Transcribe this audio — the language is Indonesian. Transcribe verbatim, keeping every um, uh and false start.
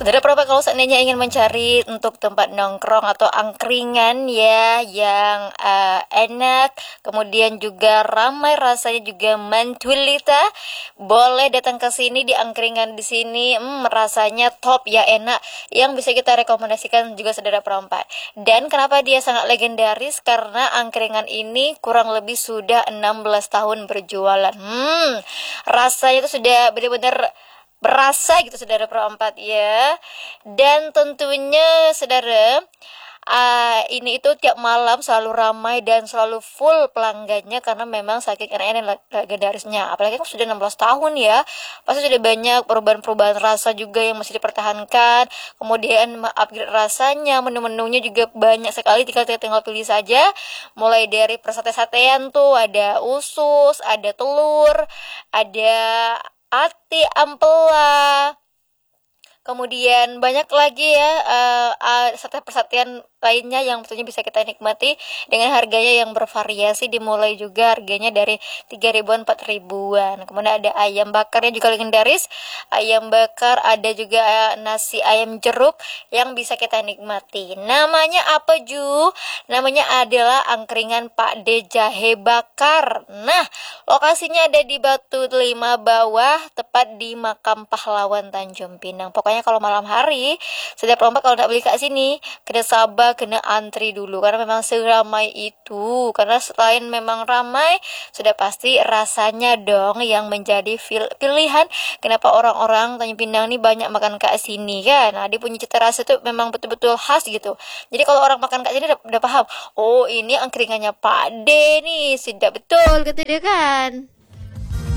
Saudara Propa, kalau seandainya ingin mencari untuk tempat nongkrong atau angkringan ya yang uh, enak, kemudian juga ramai rasanya juga mantuilita, boleh datang ke sini di angkringan di sini. Hmm, rasanya top ya, enak. Yang bisa kita rekomendasikan juga Saudara Propa. Dan kenapa dia sangat legendaris? Karena angkringan ini kurang lebih sudah enam belas tahun berjualan. Hmm, rasanya itu sudah benar-benar berasa gitu Saudara Perempat ya. Dan tentunya Saudara, uh, ini itu tiap malam selalu ramai dan selalu full pelanggannya karena memang saking enak-enak legendarisnya. Apalagi kan sudah enam belas tahun ya, pasti sudah banyak perubahan-perubahan rasa juga yang masih dipertahankan. Kemudian upgrade rasanya, menu-menunya juga banyak sekali, tinggal tinggal pilih saja. Mulai dari persate-satean tuh, ada usus, ada telur, ada ati ampela, kemudian banyak lagi ya uh, uh, sate persatian lainnya yang tentunya bisa kita nikmati dengan harganya yang bervariasi, dimulai juga harganya dari tiga ribuan empat ribuan. Kemudian ada ayam bakarnya juga legendaris, ayam bakar, ada juga uh, nasi ayam jeruk yang bisa kita nikmati. Namanya apa Ju? Namanya adalah angkringan Pak D Jahe Bakar. Nah, lokasinya ada di Batu Lima Bawah, tepat di Makam Pahlawan Tanjung Pinang. Pokoknya kalau malam hari, setiap perompak kalau nak beli kat sini, kena sabar, kena antri dulu karena memang seramai itu. Karena selain memang ramai, sudah pasti rasanya dong yang menjadi pilihan kenapa orang-orang Tanjung Pinang ini banyak makan kat sini kan. Nah, dia punya cita rasa itu memang betul-betul khas gitu. Jadi kalau orang makan kat sini udah, udah paham, oh ini angkringannya Pak D nih, sedap betul kata dia kan.